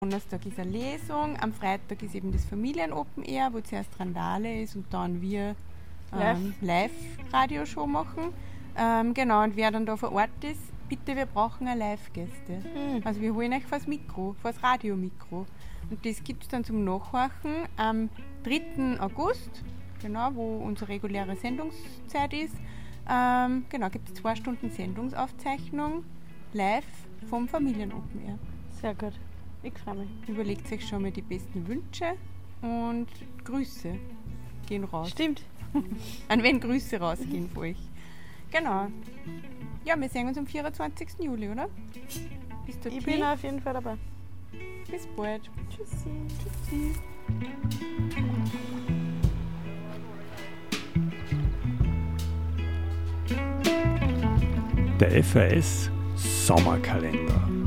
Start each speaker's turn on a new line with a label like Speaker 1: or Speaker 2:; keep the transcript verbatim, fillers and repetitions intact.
Speaker 1: Donnerstag ist eine Lesung, am Freitag ist eben das Familien-Open Air, wo zuerst Randale ist und dann wir ähm, Live-Radio-Show machen. Ähm, genau, und wer dann da vor Ort ist, bitte, wir brauchen eine Live-Gäste. Mhm. Also wir holen euch vors Mikro, vors Radiomikro. Und das gibt es dann zum Nachhorchen am dritten August, genau, wo unsere reguläre Sendungszeit ist. Ähm, genau, gibt es zwei Stunden Sendungsaufzeichnung live vom Familien-Open Air.
Speaker 2: Sehr gut. Ich freue mich.
Speaker 1: Überlegt euch schon mal die besten Wünsche und Grüße gehen raus.
Speaker 2: Stimmt.
Speaker 1: An wen Grüße rausgehen von euch. Genau. Ja, wir sehen uns am vierundzwanzigsten Juli, oder? Bist du
Speaker 2: Ich bin auf jeden Fall dabei.
Speaker 1: Bis bald.
Speaker 2: Tschüssi.
Speaker 1: Tschüssi.
Speaker 3: Der F A S Sommerkalender.